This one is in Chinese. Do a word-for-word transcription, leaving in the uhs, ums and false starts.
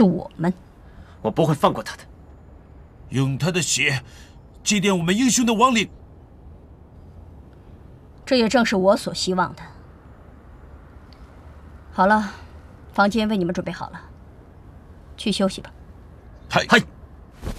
是我们。 我不会放过他的。 用他的血祭奠我们英雄的亡灵。 这也正是我所希望的。好了，房间为你们准备好了，去休息吧。 嗨嗨。